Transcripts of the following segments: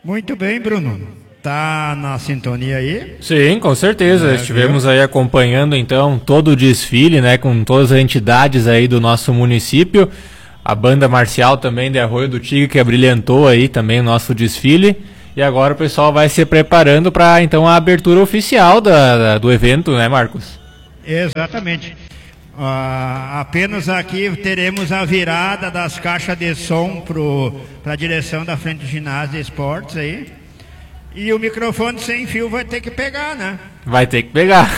Muito bem, Bruno. Tá na sintonia aí? Sim, com certeza. Estivemos viu? aí acompanhando então todo o desfile, né, com todas as entidades aí do nosso município. A banda marcial também de Arroio do Tigre que abrilhantou aí também o nosso desfile. E agora o pessoal vai se preparando para então a abertura oficial do evento, né, Marcos? Exatamente. Apenas aqui teremos a virada das caixas de som para a direção da frente do ginásio de esportes aí. E o microfone sem fio vai ter que pegar, né? Vai ter que pegar.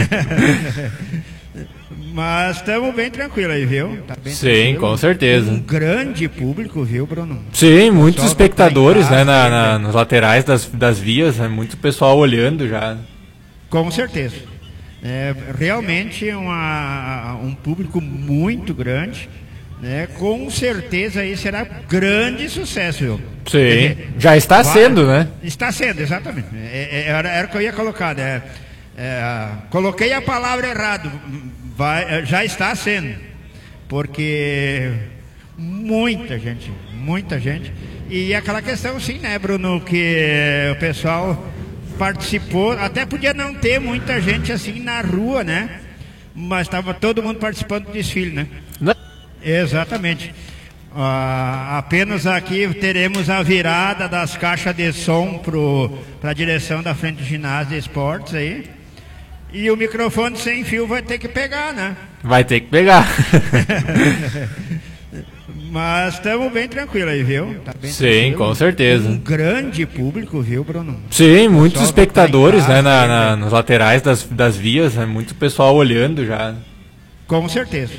Mas estamos bem tranquilos aí, viu? Tá bem Sim, tranquilo. com certeza. Um grande público, viu, Bruno? Sim, muitos Pessoal espectadores, tá em né, casa, nos laterais das vias, né, muito pessoal olhando já. Com certeza. É realmente um público muito grande, né? Com certeza aí será grande sucesso, viu? Sim, já está sendo, né? Está sendo, exatamente. Era o que eu ia colocar, né? Coloquei a palavra errado. Já está sendo. Porque muita gente. E aquela questão, sim, né, Bruno, que o pessoal participou, até podia não ter muita gente assim na rua, né? Mas estava todo mundo participando do desfile, né? Não. Exatamente. Apenas aqui teremos a virada das caixas de som para a direção da frente do ginásio de esportes aí. E o microfone sem fio vai ter que pegar, né? Vai ter que pegar. Mas estamos bem tranquilos aí, viu? Tá bem Sim, tranquilo. com certeza. Um grande público, viu, Bruno? Sim, muitos Pessoal espectadores, tá em casa, né, nos laterais das vias, né, muito pessoal olhando já. Com certeza.